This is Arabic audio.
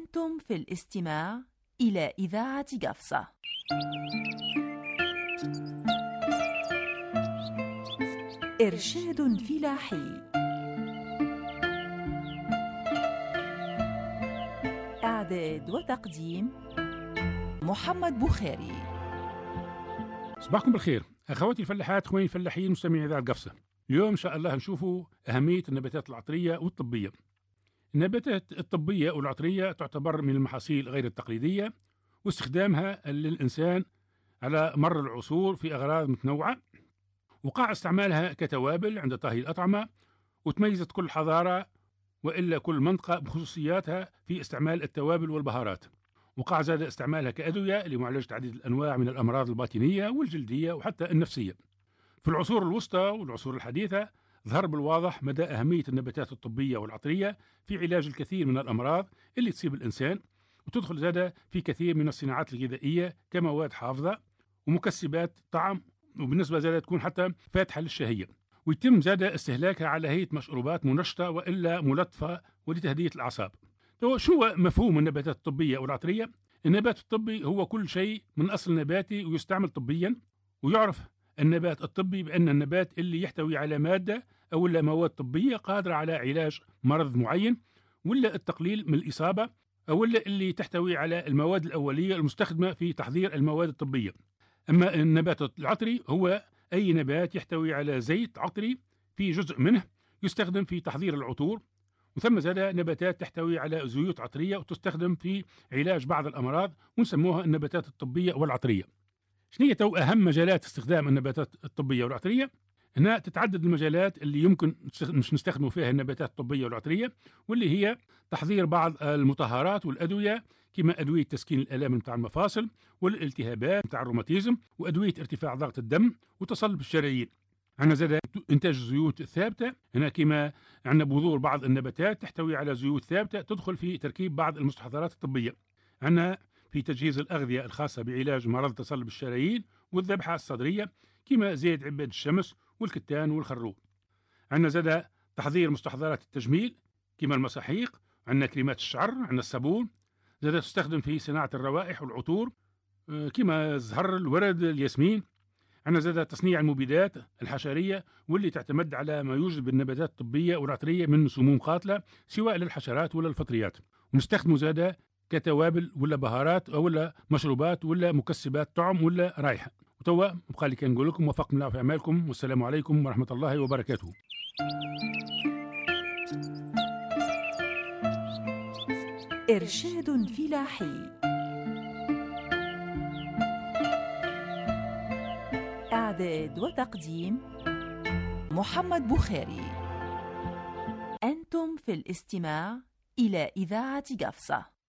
أنتم في الاستماع إلى إذاعة قفصة. إرشاد فلاحي. إعداد وتقديم محمد بخاري. صباحكم بالخير أخواتي الفلاحات، أخواني الفلاحين، مستمعي إذاعة قفصة. اليوم إن شاء الله نشوفوا أهمية النباتات العطرية والطبية. النباتات الطبية والعطرية تعتبر من المحاصيل غير التقليدية، واستخدامها للإنسان على مر العصور في أغراض متنوعة، وقع استعمالها كتوابل عند طهي الأطعمة، وتميزت كل حضارة وإلا كل منطقة بخصوصياتها في استعمال التوابل والبهارات. وقع زاد استعمالها كأدوية لمعالجة عديد الأنواع من الأمراض الباطنية والجلدية وحتى النفسية. في العصور الوسطى والعصور الحديثة ظهر بالواضح مدى أهمية النباتات الطبية والعطرية في علاج الكثير من الأمراض اللي تصيب الإنسان، وتدخل زادة في كثير من الصناعات الغذائية كمواد حافظة ومكسبات طعم، وبالنسبة زادة تكون حتى فاتحة للشهية، ويتم زادة استهلاكها على هيئة مشروبات منشطة وإلا ملطفة ولتهدئة الأعصاب. شو مفهوم النباتات الطبية والعطرية؟ النبات الطبي هو كل شيء من أصل نباتي ويستعمل طبيا، ويعرف النبات الطبي بأن النبات اللي يحتوي على مادة أو لا مواد طبية قادرة على علاج مرض معين ولا التقليل من الإصابة، أو اللي تحتوي على المواد الأولية المستخدمة في تحضير المواد الطبية. أما النبات العطري هو أي نبات يحتوي على زيت عطري في جزء منه يستخدم في تحضير العطور، وثم زاد نباتات تحتوي على زيوت عطرية وتستخدم في علاج بعض الأمراض، ونسموها النباتات الطبية والعطرية. شنو هي أهم مجالات استخدام النباتات الطبية والعطرية؟ هنا تتعدد المجالات اللي يمكن مش نستخدموا فيها النباتات الطبية والعطرية، واللي هي تحضير بعض المطهرات والأدوية كما أدوية تسكين الآلام بتاع المفاصل والالتهابات بتاع الروماتيزم، وأدوية ارتفاع ضغط الدم وتصلب الشرايين. عندنا زاد إنتاج الزيوت الثابتة، هنا كما عندنا بذور بعض النباتات تحتوي على زيوت ثابتة تدخل في تركيب بعض المستحضرات الطبية. عندنا في تجهيز الأغذية الخاصة بعلاج مرض تصلب الشرايين والذبحة الصدرية كما زيت عباد الشمس والكتان والخروب. عندنا زاد تحضير مستحضرات التجميل كما المساحيق، عندنا كريمات الشعر، عندنا الصابون، زاد تستخدم في صناعة الروائح والعطور كما الزهر، الورد، الياسمين. عندنا زاد تصنيع المبيدات الحشرية واللي تعتمد على ما يوجد بالنباتات الطبية والعطرية من سموم قاتلة سواء للحشرات ولا الفطريات، ونستخدمه زاد كتوابل ولا بهارات ولا مشروبات ولا مكسبات طعم ولا رائحة. وتوا بقى لي كنقول لكم وفقكم الله في أعمالكم، والسلام عليكم ورحمة الله وبركاته. إرشاد فلاحي. إعداد وتقديم محمد بخاري. أنتم في الاستماع إلى إذاعة قفصة.